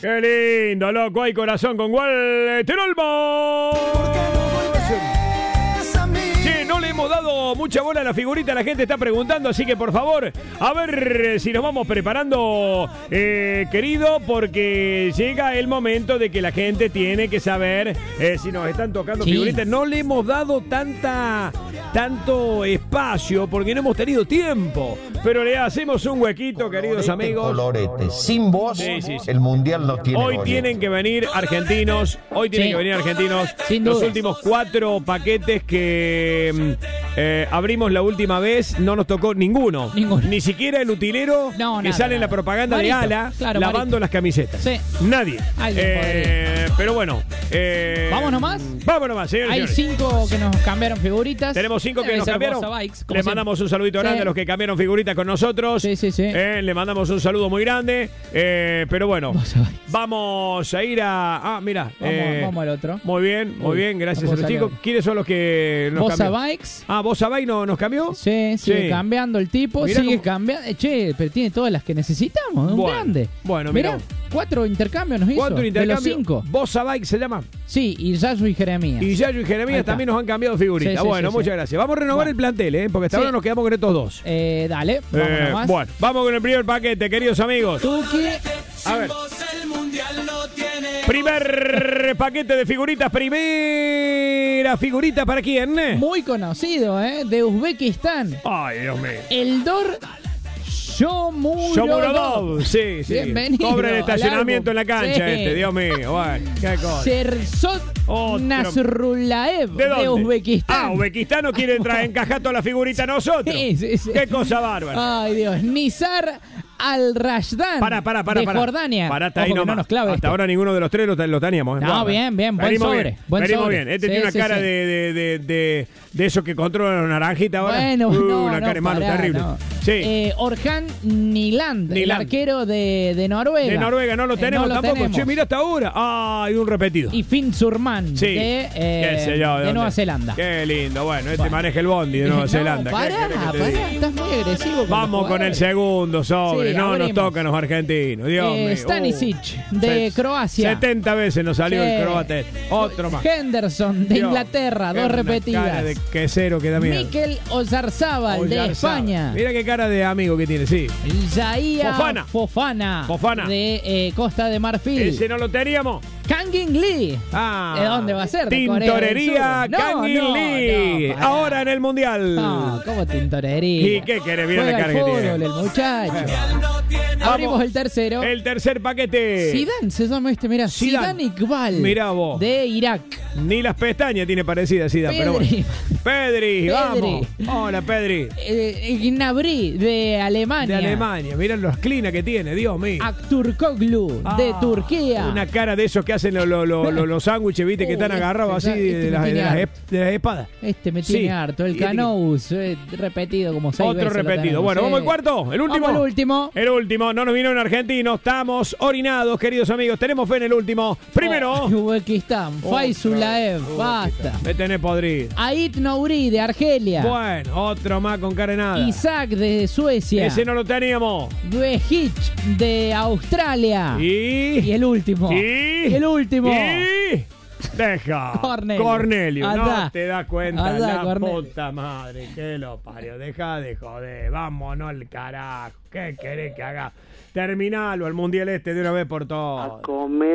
Qué lindo, loco. Hay corazón con Walter Olmos. Che, no le hemos dado mucha bola a la figurita. La gente está preguntando, así que por favor, a ver si nos vamos preparando, querido, porque llega el momento de que la gente tiene que saber si nos están tocando figuritas. No le hemos dado tanto espacio porque no hemos tenido tiempo, pero le hacemos un huequito, queridos amigos. Colorete. Sin vos, el mundial no tiene Hoy boleta. tienen que venir argentinos. Sin Los dudas. últimos 4 paquetes que abrimos la última vez no nos tocó ninguno. Ni siquiera el utilero No, que nada, sale en la nada. propaganda Marito, de Ala claro, lavando Marito. las camisetas. Sí. Nadie. Alguien podría. Pero bueno. ¿Vamos nomás? Vamos nomás, señores. Hay 5 que nos cambiaron figuritas. Tenemos 5 que Debe nos ser cambiaron. Bossa Bikes, como Le siempre. mandamos un saludito grande Sí. a los que cambiaron figuritas con nosotros. Sí. Le mandamos un saludo muy grande. Pero bueno, Bossa Bikes. vamos a ir a... mira. Vamos al otro. Muy bien, gracias a vamos los a chicos. leer. ¿Quiénes son los que nos Bossa cambiaron? Bikes. ¿Bossa Bike nos cambió? Sí, sigue Sí. cambiando el tipo, Mirá sigue cómo- cambiando. Che, pero tiene todas las que necesitamos, es un Bueno, grande. bueno, Mirá, mirá. 4 intercambios nos hizo. 4 De los intercambios. 5. Bossa Bike se llama. Sí, y Yayo y Jeremías. Y Yayo y Ahí Jeremías está. también nos han cambiado figuritas. Sí, Bueno, sí. muchas gracias. Vamos a renovar Bueno. el plantel, porque hasta Sí. ahora nos quedamos con estos dos. Dale, vamos nomás. Bueno, vamos con el primer paquete, queridos amigos. Tuki, A ver. Primer paquete de figuritas. Primera figurita para quién. muy conocido, de Uzbekistán. Ay, Dios mío. Eldor Shomurodov. Shomurodov, sí. Bienvenido Cobra el al estacionamiento en la álbum. cancha Sí. Dios mío. Bueno, qué cosa. Sherzod Otro. Nasrullaev ¿De dónde? Uzbekistán. Uzbekistán no quiere encajar toda la figurita a nosotros. Sí. Qué cosa bárbara. Ay, Dios. Nizar Al-Rashdan. Para. De Jordania. Pará, está Ojo ahí que nomás. no nos clave Hasta este. ahora ninguno de los tres lo teníamos. No, Bueno, bien, buen venimos sobre. Bien. Buen Venimos sobre. bien. Este Sí, tiene una sí, cara sí. de eso que controla la naranjita ahora. Bueno, una cara de malo pará, terrible. no. Sí. Orhan Niland, el Niland. arquero de Noruega. De Noruega no lo tenemos no lo tampoco. tenemos. Che, mira hasta ahora. Hay un repetido. Y Finn Surman, Sí. de Qué sé yo, de dónde. Nueva Zelanda. Qué lindo. Bueno, este Bueno. maneja el bondi de Nueva No, Zelanda. ¿Qué Pará, querés que te diga? estás muy agresivo. con Vamos los con el jugadores. segundo sobre. Sí, No nos abrimos. tocan los argentinos. Dios mío. Stanisic, de Croacia. 70 veces nos salió Sí. el croata. Otro más. Henderson, de Dios, Inglaterra, qué 2 una repetidas. Cara de quesero que da miedo. Mikel Oyarzábal, de España. Mira qué cara de amigo que tiene, sí. Yahia Fofana. de Costa de Marfil. Ese no lo teníamos. Kangin Lee. ¿De dónde va a ser? ¿De Corea del Tintorería Sur? No, Kangin no, Lee. no, pará. Ahora en el Mundial. No, ¿cómo tintorería? ¿Y qué querés? Mira la Juega cara que al tiene. fútbol, el muchacho. Vamos. Abrimos el tercero. El tercer paquete. Zidane se llama mirá. Zidane. Zidane Iqbal. Mirá vos. De Irak. Ni las pestañas tiene parecidas, Zidane, pero bueno. Pedri, vamos. Hola, Pedri. Gnabry, de Alemania. De Alemania. Mirá los clinas que tiene, Dios mío. Akturkoglu, de Turquía. Una cara de esos que hacen los sándwiches, viste, que están agarrados así de las espadas. Este me Sí. tiene harto. El Y- Canous, repetido como 6 veces. Otro lo repetido. tenemos. Bueno, Sí. vamos al cuarto. El último. Vamos al último. El último. No nos vinieron argentinos. Estamos orinados, queridos amigos. Tenemos fe en el último. Primero. Uzbekistán. Faizulaev. Basta. Me tenés podrido. Ait Nouri, de Argelia. Bueno, otro más con cara de nada. Isaac, de Suecia. Ese no lo teníamos. Duejic, de Australia. Y el último. Y el último. Y deja. Cornelio. No Andá. te das cuenta. Andá, La Cornelio. puta madre. Que lo parió. Deja de joder. Vámonos al carajo. ¿Qué querés que haga? Terminalo al mundial este de una vez por todas.